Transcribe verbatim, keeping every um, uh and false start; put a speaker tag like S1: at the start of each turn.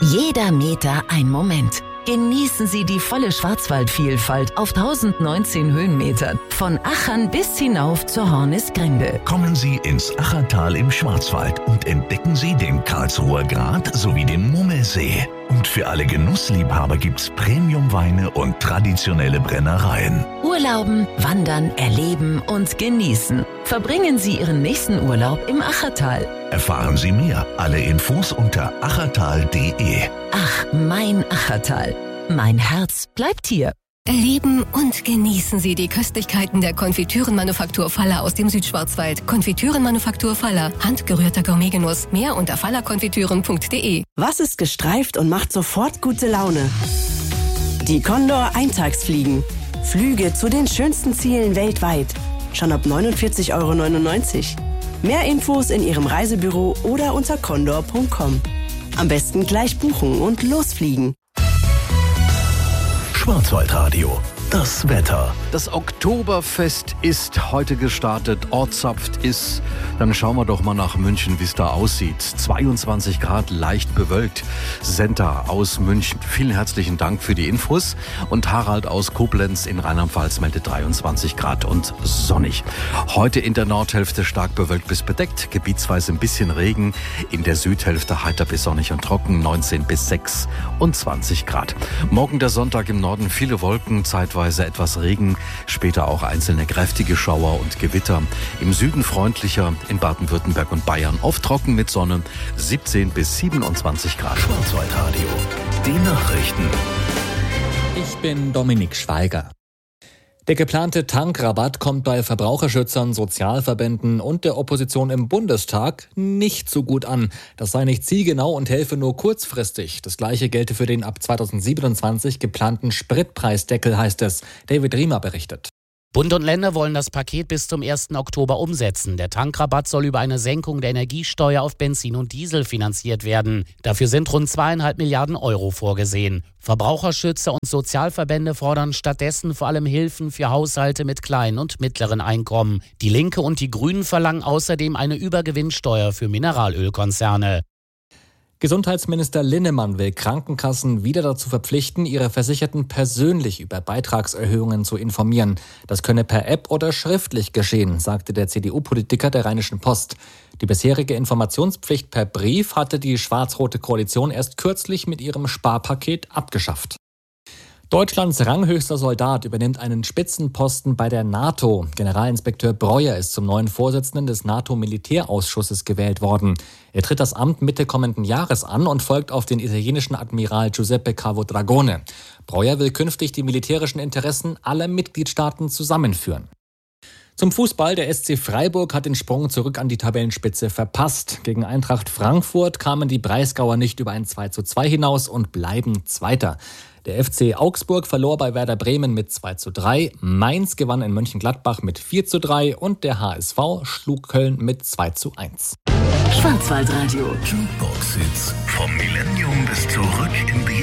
S1: Jeder Meter ein Moment. Genießen Sie die volle Schwarzwaldvielfalt auf tausendneunzehn Höhenmetern. Von Achern bis hinauf zur Hornisgrinde.
S2: Kommen Sie ins Achertal im Schwarzwald und entdecken Sie den Karlsruher Grat sowie den Mummelsee. Und für alle Genussliebhaber gibt's Premiumweine und traditionelle Brennereien.
S1: Urlauben, wandern, erleben und genießen. Verbringen Sie Ihren nächsten Urlaub im Achertal.
S2: Erfahren Sie mehr. Alle Infos unter achertal punkt de.
S1: Ach, mein Achertal. Mein Herz bleibt hier.
S3: Erleben und genießen Sie die Köstlichkeiten der Konfitürenmanufaktur Faller aus dem Südschwarzwald. Konfitürenmanufaktur Faller. Handgerührter Gourmetgenuss. Mehr unter fallerkonfitüren punkt de.
S4: Was ist gestreift und macht sofort gute Laune? Die Condor Eintagsfliegen. Flüge zu den schönsten Zielen weltweit. Schon ab neunundvierzig Euro neunundneunzig. Mehr Infos in Ihrem Reisebüro oder unter condor punkt com. Am besten gleich buchen und losfliegen.
S2: Schwarzwaldradio. Das Wetter.
S5: Das Oktoberfest ist heute gestartet, ortzapft ist. Dann schauen wir doch mal nach München, wie es da aussieht. zweiundzwanzig Grad, leicht bewölkt. Senta aus München, vielen herzlichen Dank für die Infos. Und Harald aus Koblenz in Rheinland-Pfalz meldet dreiundzwanzig Grad und sonnig. Heute in der Nordhälfte stark bewölkt bis bedeckt, gebietsweise ein bisschen Regen. In der Südhälfte heiter bis sonnig und trocken, neunzehn bis sechsundzwanzig Grad. Morgen der Sonntag im Norden viele Wolken, zeitweise etwas Regen, später auch einzelne kräftige Schauer und Gewitter. Im Süden freundlicher, in Baden-Württemberg und Bayern oft trocken mit Sonne, siebzehn bis siebenundzwanzig Grad.
S2: Schwarzwaldradio. Die Nachrichten.
S6: Ich bin Dominik Schweiger. Der geplante Tankrabatt kommt bei Verbraucherschützern, Sozialverbänden und der Opposition im Bundestag nicht so gut an. Das sei nicht zielgenau und helfe nur kurzfristig. Das Gleiche gelte für den ab zweitausendsiebenundzwanzig geplanten Spritpreisdeckel, heißt es. David Riemer berichtet.
S7: Bund und Länder wollen das Paket bis zum ersten Oktober umsetzen. Der Tankrabatt soll über eine Senkung der Energiesteuer auf Benzin und Diesel finanziert werden. Dafür sind rund zweieinhalb Milliarden Euro vorgesehen. Verbraucherschützer und Sozialverbände fordern stattdessen vor allem Hilfen für Haushalte mit kleinen und mittleren Einkommen. Die Linke und die Grünen verlangen außerdem eine Übergewinnsteuer für Mineralölkonzerne.
S6: Gesundheitsminister Linnemann will Krankenkassen wieder dazu verpflichten, ihre Versicherten persönlich über Beitragserhöhungen zu informieren. Das könne per App oder schriftlich geschehen, sagte der C D U-Politiker der Rheinischen Post. Die bisherige Informationspflicht per Brief hatte die schwarz-rote Koalition erst kürzlich mit ihrem Sparpaket abgeschafft. Deutschlands ranghöchster Soldat übernimmt einen Spitzenposten bei der NATO. Generalinspekteur Breuer ist zum neuen Vorsitzenden des NATO-Militärausschusses gewählt worden. Er tritt das Amt Mitte kommenden Jahres an und folgt auf den italienischen Admiral Giuseppe Cavo-Dragone. Breuer will künftig die militärischen Interessen aller Mitgliedstaaten zusammenführen. Zum Fußball, der S C Freiburg hat den Sprung zurück an die Tabellenspitze verpasst. Gegen Eintracht Frankfurt kamen die Breisgauer nicht über ein zwei zu zwei hinaus und bleiben Zweiter. Der F C Augsburg verlor bei Werder Bremen mit zwei zu drei, Mainz gewann in Mönchengladbach mit vier zu drei und der H S V schlug Köln mit zwei zu eins.
S1: Schwarzwaldradio.
S2: Jukebox-Hits vom Millennium bis zurück in die